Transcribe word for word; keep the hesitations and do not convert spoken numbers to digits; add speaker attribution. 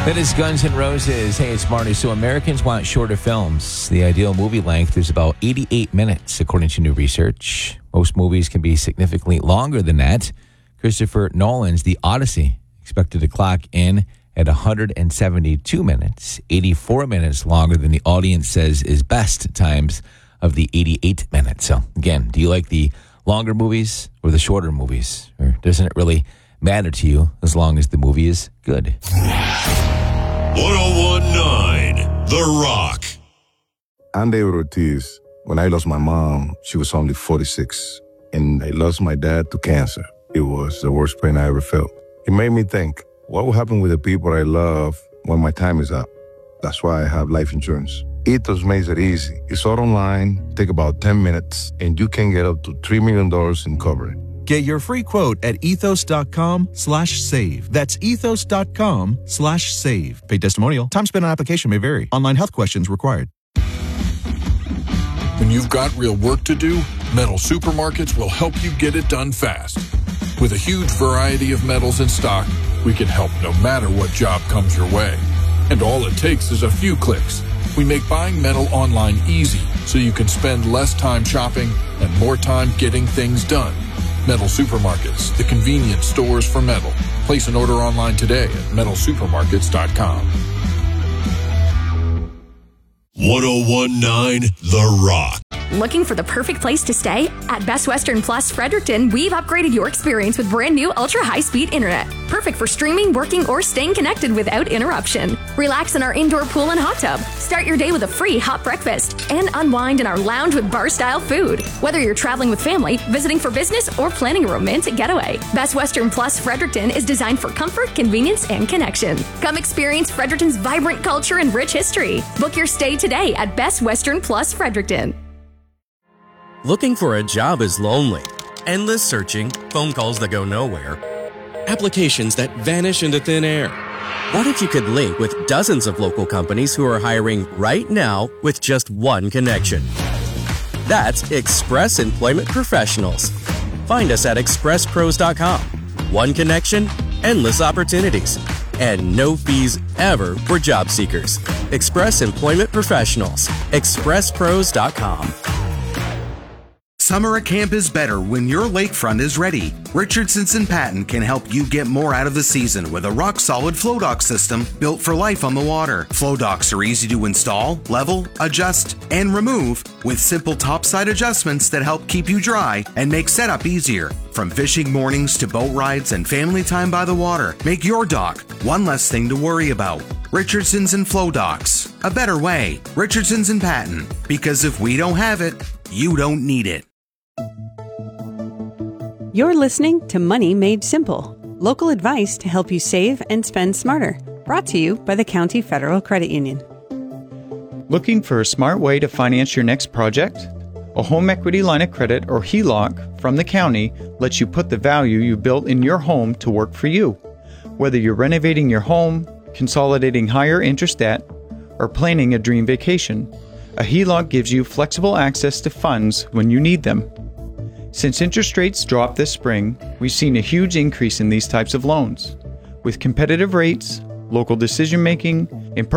Speaker 1: That is Guns N' Roses. Hey, it's Marty. So Americans want shorter films. The ideal movie length is about eighty-eight minutes, according to new research. Most movies can be significantly longer than that. Christopher Nolan's The Odyssey expected to clock in at one hundred seventy-two minutes, eighty-four minutes longer than the audience says is best times of the eighty-eight minutes. So again, do you like the longer movies or the shorter movies? Or doesn't it really matter to you as long as the movie is good?
Speaker 2: ten nineteen The Rock.
Speaker 3: I'm David Ortiz. When I lost my mom, she was only forty-six. And I lost my dad to cancer. It was the worst pain I ever felt. It made me think, what will happen with the people I love when my time is up? That's why I have life insurance. Ethos makes it easy. It's all online, take about ten minutes, and you can get up to three million dollars in coverage.
Speaker 4: Get your free quote at ethos.com slash save. That's ethos.com slash save. Paid testimonial. Time spent on application may vary. Online health questions required.
Speaker 5: When you've got real work to do, Metal Supermarkets will help you get it done fast. With a huge variety of metals in stock, we can help no matter what job comes your way. And all it takes is a few clicks. We make buying metal online easy so you can spend less time shopping and more time getting things done. Metal Supermarkets, the convenience stores for metal. Place an order online today at metal supermarkets dot com.
Speaker 2: ten nineteen The Rock.
Speaker 6: Looking for the perfect place to stay? At Best Western Plus Fredericton, we've upgraded your experience with brand new ultra high-speed internet. Perfect for streaming, working, or staying connected without interruption. Relax in our indoor pool and hot tub. Start your day with a free hot breakfast. And unwind in our lounge with bar-style food. Whether you're traveling with family, visiting for business, or planning a romantic getaway, Best Western Plus Fredericton is designed for comfort, convenience, and connection. Come experience Fredericton's vibrant culture and rich history. Book your stay today at Best Western Plus Fredericton.
Speaker 7: Looking for a job is lonely. Endless searching, phone calls that go nowhere, applications that vanish into thin air. What if you could link with dozens of local companies who are hiring right now with just one connection? That's Express Employment Professionals. Find us at express pros dot com. One connection, endless opportunities, and no fees ever for job seekers. Express Employment Professionals. express pros dot com.
Speaker 8: Summer at camp is better when your lakefront is ready. Richardson's and Patton can help you get more out of the season with a rock-solid flow dock system built for life on the water. Flow docks are easy to install, level, adjust, and remove with simple topside adjustments that help keep you dry and make setup easier. From fishing mornings to boat rides and family time by the water, make your dock one less thing to worry about. Richardson's and Flow Docks. A better way. Richardson's and Patton. Because if we don't have it, you don't need it.
Speaker 9: You're listening to Money Made Simple, local advice to help you save and spend smarter. Brought to you by the County Federal Credit Union.
Speaker 10: Looking for a smart way to finance your next project? A home equity line of credit, or H E L O C, from the county lets you put the value you built in your home to work for you. Whether you're renovating your home, consolidating higher interest debt, or planning a dream vacation, a H E L O C gives you flexible access to funds when you need them. Since interest rates dropped this spring, we've seen a huge increase in these types of loans. With competitive rates, local decision-making, and